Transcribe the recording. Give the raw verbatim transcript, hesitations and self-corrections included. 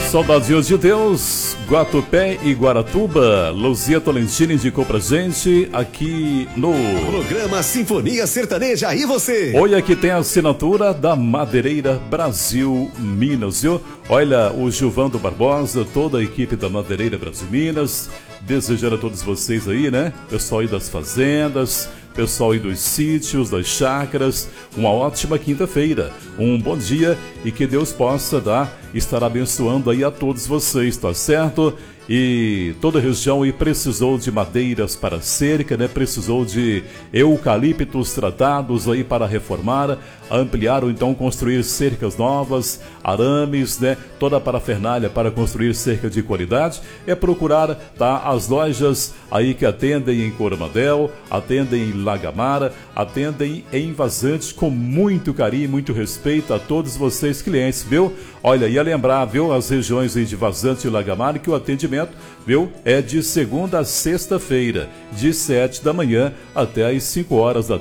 Soldadinhos de Deus, Guatupé e Guaratuba. Luzia Tolentini indicou pra gente aqui no programa Sinfonia Sertaneja. E você? Oi, aqui tem a assinatura da Madeireira Brasil Minas, viu? Olha, o Gilvando Barbosa, toda a equipe da Madeireira Brasil Minas, desejando a todos vocês aí, né? Pessoal aí das fazendas, pessoal aí dos sítios, das chácaras, uma ótima quinta-feira, um bom dia e que Deus possa dar, estar abençoando aí a todos vocês, tá certo? E toda a região aí precisou de madeiras para cerca, né? Precisou de eucaliptos tratados aí para reformar, ampliar ou então construir cercas novas, arames, né? Toda a parafernália para construir cerca de qualidade. É procurar, tá? As lojas aí que atendem em Coromadel, atendem em Lagamara, atendem em Vazante com muito carinho, muito respeito a todos vocês clientes, viu? Olha, ia lembrar, viu? As regiões aí de Vazante e Lagamara que o atendimento, viu? É de segunda a sexta-feira, de sete da manhã até às cinco horas da